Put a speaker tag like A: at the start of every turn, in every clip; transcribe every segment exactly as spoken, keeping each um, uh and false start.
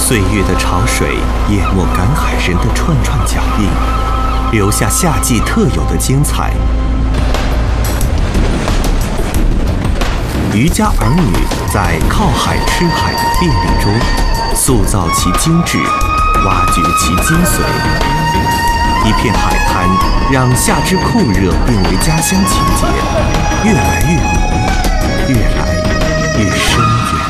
A: 岁月的潮水淹没赶海人的串串脚印，留下夏季特有的精彩。渔家儿女在靠海吃海的便利中，塑造其精致，挖掘其精髓。一片海滩，让夏之酷热变为家乡情节，越来越浓，越来越深远。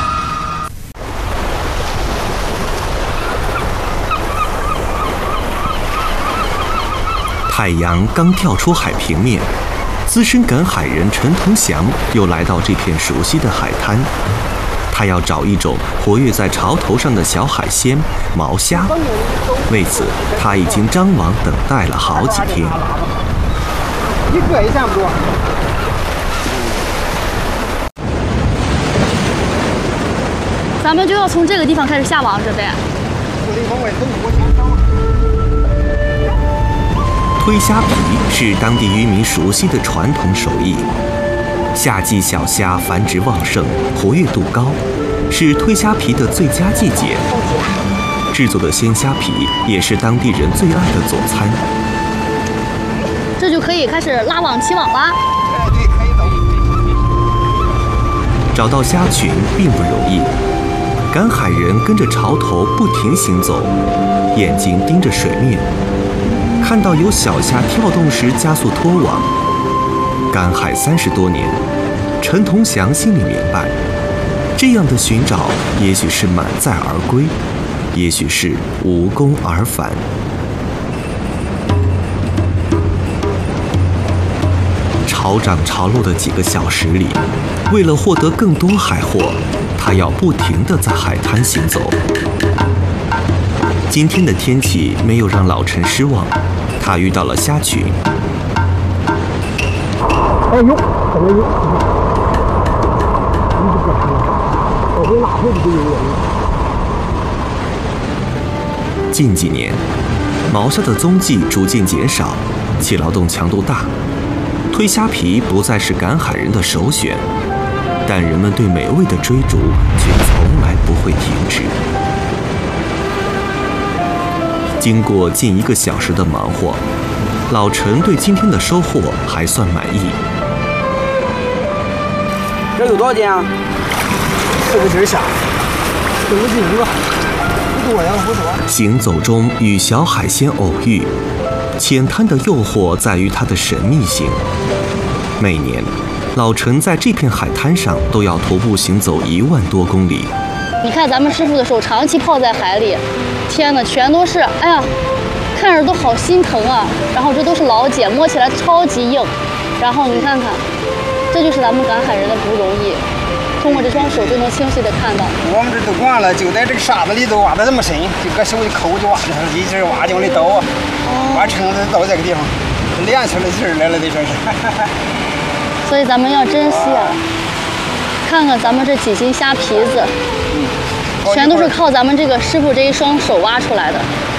A: 太阳刚跳出海平面，资深赶海人陈同祥又来到这片熟悉的海滩。他要找一种活跃在潮头上的小海鲜毛虾，为此他已经张网等待了好几天。
B: 一个也差不多。
C: 咱们就要从这个地方开始下网，这呗。
A: 推虾皮是当地渔民熟悉的传统手艺。夏季小虾繁殖旺盛，活跃度高，是推虾皮的最佳季节。制作的鲜虾皮也是当地人最爱的佐餐。
C: 这就可以开始拉网起网啦。
A: 找到虾群并不容易，赶海人跟着潮头不停行走，眼睛盯着水面，看到有小虾跳动时加速拖网。赶海三十多年，陈同祥心里明白，这样的寻找也许是满载而归，也许是无功而返。潮涨潮落的几个小时里，为了获得更多海货，他要不停地在海滩行走。今天的天气没有让老陈失望，他遇到了虾群。
B: 哎呦，怎么有？你不敢了，我回哪会不有人？
A: 近几年，毛虾的踪迹逐渐减少，其劳动强度大，推虾皮不再是赶海人的首选，但人们对美味的追逐却从来不会停止。经过近一个小时的忙活，老陈对今天的收获还算满意。
B: 这有多少斤啊？四五斤虾，四五斤一个，不多呀，不多。
A: 行走中与小海鲜偶遇，浅滩的诱惑在于它的神秘性。每年，老陈在这片海滩上都要徒步行走一万多公里。
C: 你看咱们师傅的手长期泡在海里，天哪，全都是，哎呀，看着都好心疼啊。然后这都是老茧，摸起来超级硬。然后你看看，这就是咱们赶海人的不容易，通过这双手就能清晰地看到。
B: 我们这都惯了，就在这个沙子里头挖得这么深，就搁手一抠就挖进去，一直挖进里倒啊，挖撑着到这个地方，练出来劲儿来了，这算是。
C: 所以咱们要珍惜啊！看看咱们这几斤虾皮子，全都是靠咱们这个师傅这一双手挖出来的。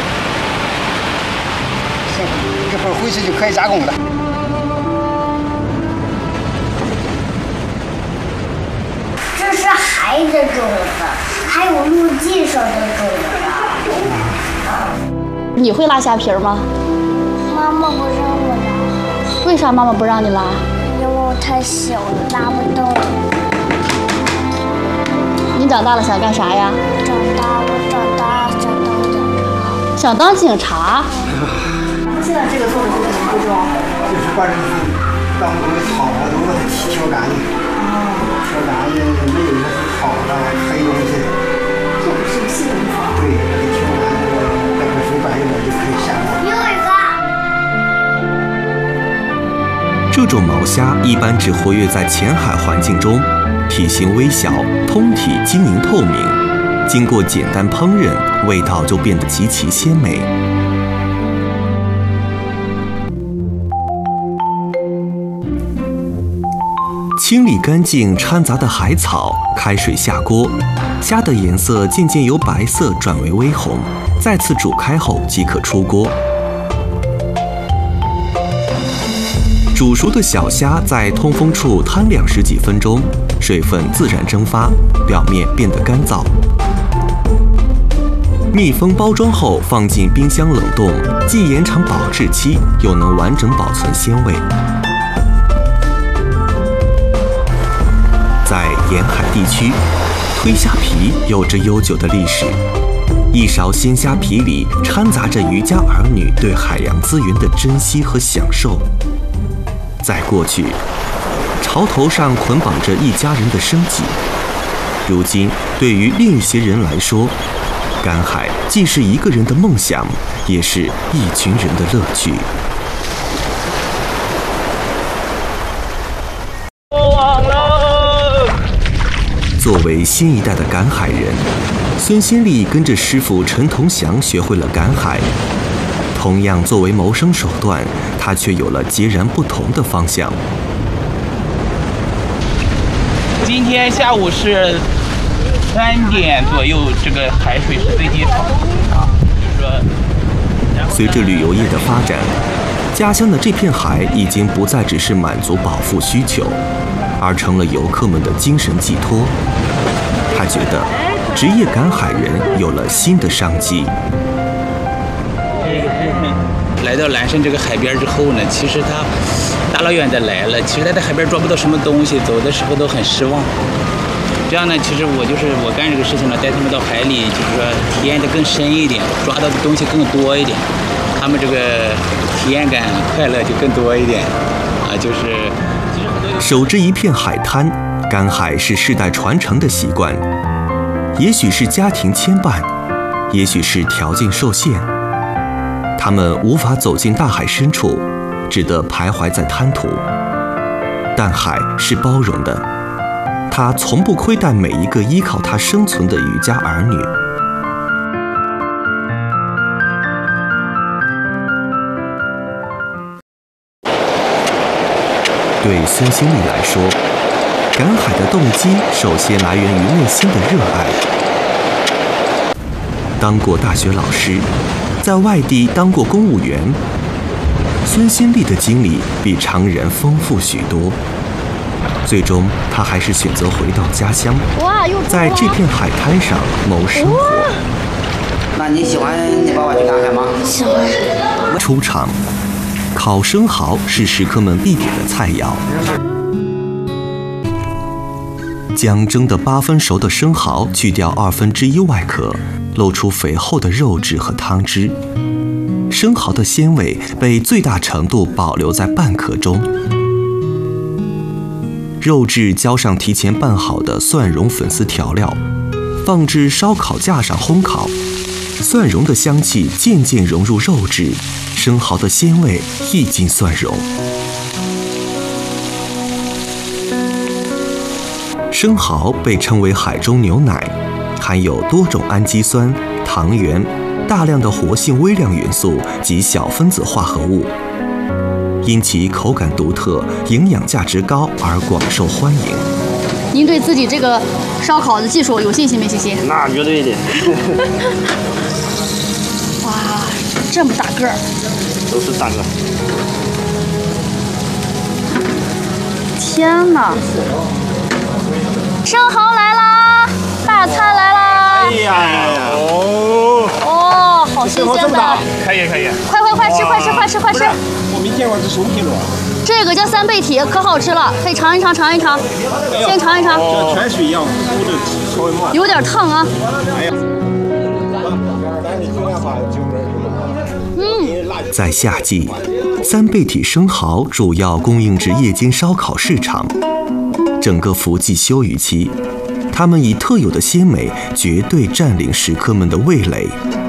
B: 行，一会儿回去就可以加工了。
D: 这是海的种子，还有陆地上的种子。
C: 你会拉虾皮吗？
D: 妈妈不让我拉。
C: 为啥妈妈不让你拉？
D: 因为我太小了，拉不动。
C: 你长大了想干啥呀？
D: 长大，我长大想当警察。
C: 想当警察？
E: 现在这个做的是什么步骤？
B: 就是把这个当中的草啊都把它挑干净。挑干净，没有一个草啊黑东西。
E: 这不是细工活。
B: 对，把它挑干净，把这水拌一拌就可以下锅。
D: 又一个。
A: 这种毛虾一般只活跃在浅海环境中，体型微小，通体晶莹透明，经过简单烹饪，味道就变得极其鲜美。清理干净掺杂的海草，开水下锅，虾的颜色渐渐由白色转为微红，再次煮开后即可出锅。煮熟的小虾在通风处摊晾十几分钟，水分自然蒸发，表面变得干燥。 密封包装后放进冰箱冷冻，既延长保质期，又能完整保存鲜味。在沿海地区，推虾皮有着悠久的历史。一勺鲜虾皮里掺杂着渔家儿女对海洋资源的珍惜和享受。在过去，潮头上捆绑着一家人的生计。如今，对于另一些人来说，赶海既是一个人的梦想，也是一群人的乐趣。作为新一代的赶海人，孙新丽跟着师傅陈同祥学会了赶海。同样作为谋生手段，他却有了截然不同的方向。
F: 今天下午是三点左右，这个海水是最低潮啊，就是说，
A: 随着旅游业的发展，家乡的这片海已经不再只是满足饱腹需求，而成了游客们的精神寄托。他觉得，职业赶海人有了新的商机。
F: 来到蓝山这个海边之后呢，其实他大老远的来了，其实他在海边抓不到什么东西，走的时候都很失望。这样呢，其实我就是我干这个事情呢，带他们到海里，就是说体验的更深一点，抓到的东西更多一点，他们这个体验感、快乐就更多一点啊，就是。
A: 守着一片海滩，赶海是世代传承的习惯，也许是家庭牵绊，也许是条件受限，他们无法走进大海深处，只得徘徊在滩涂。但海是包容的，它从不亏待每一个依靠它生存的渔家儿女。对孙新丽来说，赶海的动机首先来源于内心的热爱。当过大学老师，在外地当过公务员，孙新丽的经历比常人丰富许多。最终，他还是选择回到家乡，在这片海滩上谋生活。
G: 那你喜欢你爸爸去赶海吗？
C: 喜欢。
A: 出场，烤生蚝是食客们必点的菜肴。将蒸得八分熟的生蚝去掉二分之一外壳，露出肥厚的肉质和汤汁。生蚝的鲜味被最大程度保留在半壳中。肉质浇上提前拌好的蒜蓉粉丝调料，放置烧烤架上烘烤。蒜蓉的香气渐渐融入肉质，生蚝的鲜味溢进蒜蓉。生蚝被称为海中牛奶，含有多种氨基酸、糖原、大量的活性微量元素及小分子化合物，因其口感独特、营养价值高而广受欢迎。
C: 您对自己这个烧烤的技术有信心没信心？
G: 那绝对的。
C: 哇，这么大个儿！
G: 都是大个。
C: 天哪！生蚝来啦！大餐来啦！
G: 哎呀呀！
B: 哦
C: 哦，好新鲜的！
F: 可以可以。
C: 快快快吃快吃快吃快吃！
B: 我没见过这熟皮螺。
C: 这个叫三倍体，可好吃了，可以尝一尝尝一尝，先尝一尝。
B: 像泉水一样，糊的稍微慢。
C: 有点烫啊。
B: 哎呀！
C: 嗯，
A: 在夏季，三倍体生蚝主要供应至夜间烧烤市场。整个伏季休渔期，它们以特有的鲜美绝对占领食客们的味蕾。